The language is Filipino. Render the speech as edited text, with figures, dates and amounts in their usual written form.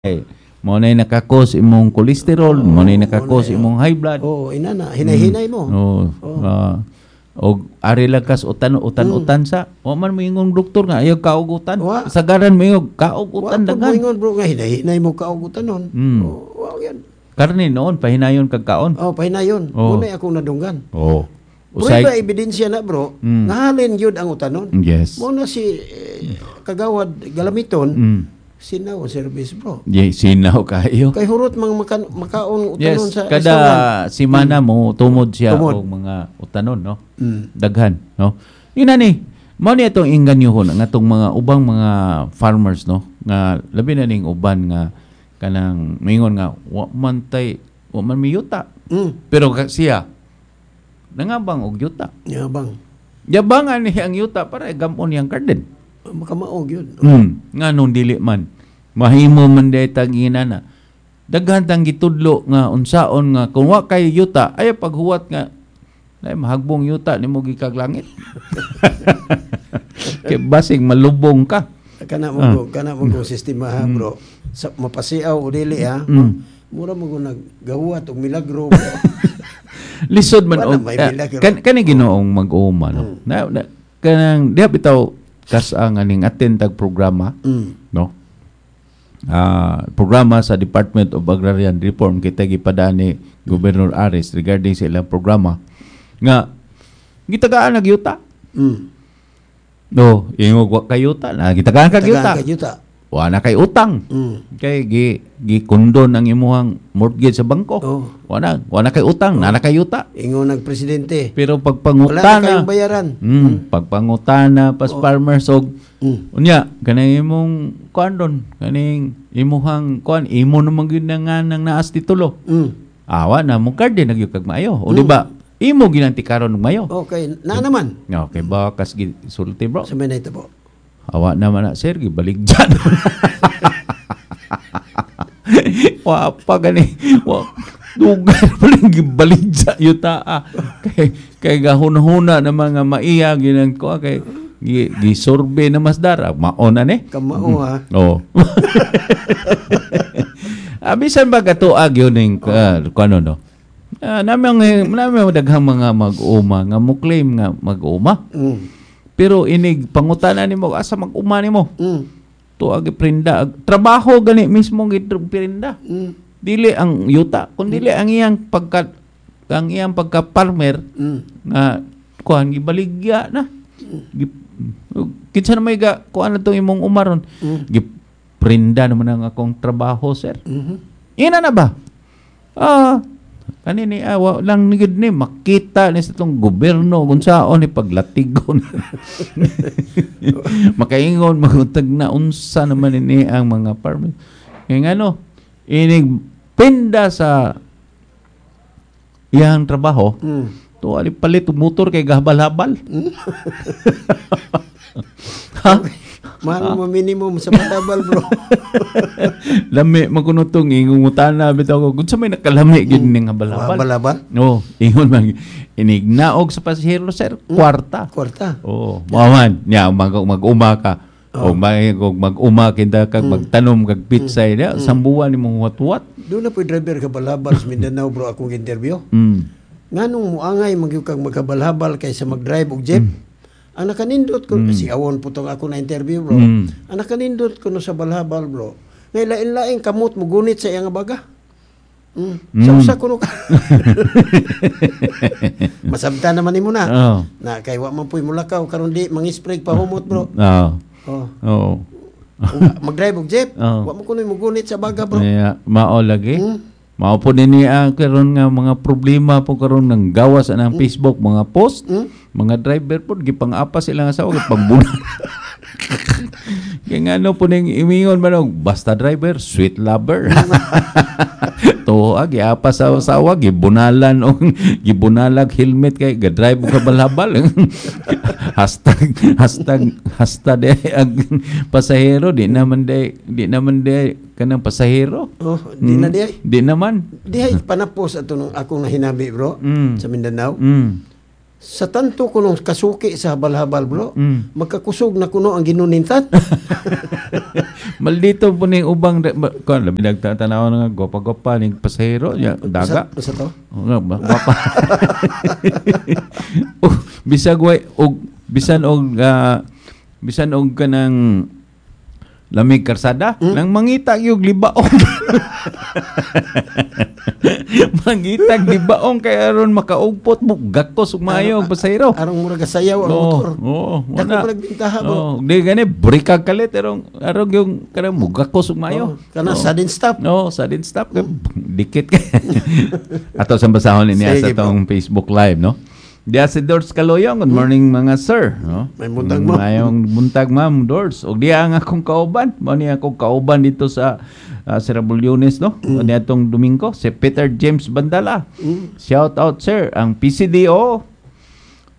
Mo na nakakos imong cholesterol, mo na nakakos imong high blood. Inana, hinay-hinay mo. Og ari lang kas utan sa. O man mo ingong doktor nga ayaw kaugutan. Sagaran mo yung kaugutan dagan. Wa ingon bro nga hinay mo kaugutan nun. Wow yan. Karne noon pahinayon kag kaon. Pahinayon. Muna akong nadunggan. Usay ba ebidensya na bro, ngahalin yun ang utanon. Yes. Muna si kagawad galamiton. Sinaw service bro. Sinaw kayo. Kay hurot makaon utanon sa kada simana mo tumod siya og mga utanon no. Daghan no. Ina ni mao ni atong inganyohon ang atong mga ubang mga farmers no nga labi na ning uban nga kanang mingon nga wa man miyuta. Pero siya nangabang og yuta. Yabangan ni ang yuta para gamon yang garden. Makamaog yun. Nga nung dili man. Mahimo man day tangina na. Daghan tang gitudlo nga unsaon nga kung wa kay yuta ay paghuwat nga ay mahagbong yuta nimo gikag langit. Kay basig malubong ka. Kana mo sistema ha bro. Sa mapasiaw o dili ha. Mura mo naggahuwat og milagro bro. Lisod man og kani Ginoong mag-uuma no. Kanang diha bitaw kas ang aning attend tag programa no programa sa Department of Agrarian Reform kita gipadaan ni Gobernador Ares regarding sa ilang programa nga gitagaan nag yuta no ingog wa kay yuta na gitagaan kag yuta wa na kay utang kay gikondon ang imuhang mortgage sa bangko wa na kay utang na kay yuta ingon nagpresidente pero pagpangutana wala kayong bayaran pagpangutana pas farmers og unya kanang imong kuandon kaning imuhang kuan imo naman gyud nga nang naas titulo awa na mo card nagyug kag maayo o di ba imo ginanti karon og maayo okay na naman okay ba kas gisulti bro sa may po awa naman na sir gibaligjan wa pa gani wa dugan paling gibaligja yuta kay gahuna-huna na mga maiya ginang ko kay gisurvey na masdara maona ni kamao ha abisan ba katuag yun ning kuno no namin daghang mga mag-uma nga mo claim nga mag-uma pero inig pangutana nimo asa mag-uma nimo tuag iprinda trabaho gani mismo giprinda dili ang yuta kundi ang iyang pagka-farmer nga kuan gibaligya na kinsa na may kuan na to imong umaron giprinda naman ang akong trabaho sir ina na ba kanini awa lang nigid ni makita ni sa tong gobyerno kung saon ni paglatigon makaingon magutag na unsa naman ini ang mga farmers kay ngano inig pinda sa iyang trabaho to ali palit og motor kay gahabal-habal ha mahal mo minimum sa patabal bro lami magunutong ingon utana bitaw ko unsa may nakalami gid ning habal-habal ingon man inignaog sa pasahero sir kwarta maman nya mag-uma ka o mag-uma kinda kag magtanom kag pitsay na sambuan nimong watwat do na po driver habal-habal sa Mindanao bro akong interview nganong muangay magyud kag maghabal-habal kaysa mag-drive og jeep ang nakanindot ko si awon putong ako na interview bro ang nakanindot ko no sa balhabal bro ngay lain-lain kamot mo gunit sa iyang baga sa usa kuno ka masabta naman nimo na na kay wa man puy mulakaw karon di mangispray pa humot bro mag-drive og jeep wa man kuno mo gunit sa baga bro mao lagi mao po nini karon nga mga problema po karon nang gawas ang Facebook mga post mga driver po gipang-apas sila nga sa pagbunan kaya nga no po ning imingon man og basta driver sweet lover tuag apas sa asawa gibunalan og gibunalag helmet kay ga-drive ka balhabal hashtag de ang pasahero di naman de kanang pasahero di na di naman panapos ato nung akong nahinabi bro sa Mindanao sa tanto kuno kasuki sa habal-habal bro, magkakusog na kuno ang ginunintan. Maldito po ning ubang kon labi nagtatanaw nga gopa-gopa ning pasahero nya daga. Sa to? Gopa. Bisan og kanang lamig karsada nang mangita yung libaong. Mangitag libaong kay aron makaugpot mo gakos ug maayo ang pasahero. Arong murag sayaw ang motor. Dako pa nagbintaha bro. Di gani brikag kalit arong yung kanang mugakos ug maayo. Kana sudden stop. Sudden stop. Dikit ka. Ato sa basahon niya sa tong Facebook Live, no? Diya si Dors Kaloyong. Good morning mga sir. No? May buntag ma'am. Mayong buntag ma'am Dors. O diya ang akong kauban. Mao ni akong kauban dito sa Serabulyones, no? Niya itong Domingo. Si Peter James Bandala. Shout out sir. Ang PCDO